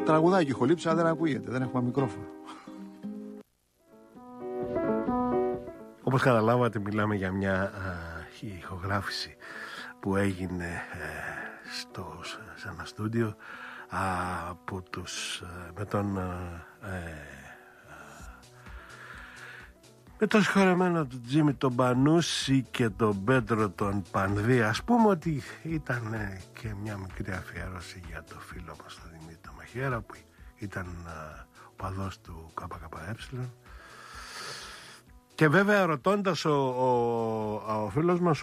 Τραγουδάκι έχω λείψει, αλλά δεν ακούγεται, δεν έχουμε μικρόφωνο. Όπως καταλάβατε, μιλάμε για μια ηχογράφηση που έγινε σε ένα στούντιο από με το συγχωρεμένο του Τζίμι τον Πανούση και τον Πέτρο τον Πανδί. Ας πούμε ότι ήταν και μια μικρή αφιέρωση για το φίλο μας τον Δημήτρη τον Μαχαίρα, που ήταν ο παδός του ΚΚΕ. Και βέβαια, ρωτώντας ο φίλος μας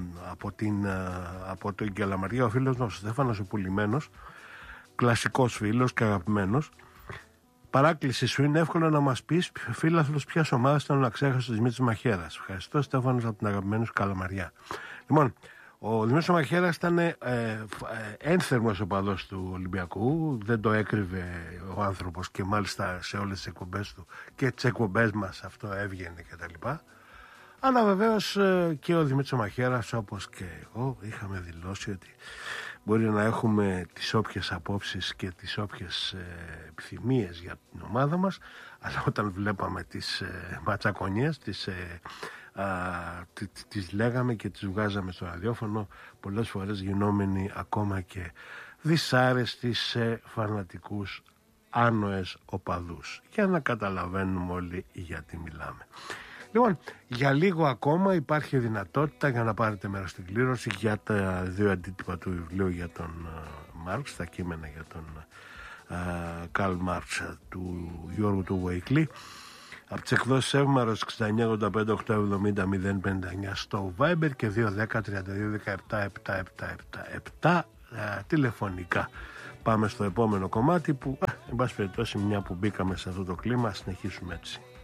από την Καλαμαριά, ο φίλος μας ο Στέφανος ο Πουλημένος, κλασικός φίλος και αγαπημένος, παράκληση σου είναι εύκολο να μας πεις φίλαθλος ποιας ομάδας ήταν να ξέχασε ο Δημήτρης Μαχαίρας. Ευχαριστώ, Στέφανος από την αγαπημένη σου Καλαμαριά. Λοιπόν, ο Δημήτρης Μαχαίρας ήταν ένθερμος οπαδός του Ολυμπιακού, δεν το έκρυβε ο άνθρωπος και μάλιστα σε όλες τις εκπομπές του και τις εκπομπές μας αυτό έβγαινε κτλ. Αλλά βεβαίως και ο Δημήτρης Μαχαίρας, όπως και εγώ, είχαμε δηλώσει ότι μπορεί να έχουμε τις όποιες απόψεις και τις όποιες επιθυμίες για την ομάδα μας, αλλά όταν βλέπαμε τις ματσακονιές, τις λέγαμε και τις βγάζαμε στο ραδιόφωνο, πολλές φορές γινόμενοι ακόμα και δυσάρεστοι σε φανατικούς άνοες οπαδούς, για να καταλαβαίνουμε όλοι γιατί μιλάμε. Λοιπόν, για λίγο ακόμα υπάρχει δυνατότητα για να πάρετε μέρος στην κλήρωση για τα 2 αντίτυπα του βιβλίου για τον Μάρξ, τα κείμενα για τον Καρλ Μάρξ του Γιώργου του Βουέικλι, από τις εκδόσεις Εύμαρος 6985-870-059 στο Viber και 210-32-17-777 τηλεφωνικά. Πάμε στο επόμενο κομμάτι που, εν πάση περιπτώσει, μια που μπήκαμε σε αυτό το κλίμα, συνεχίσουμε έτσι.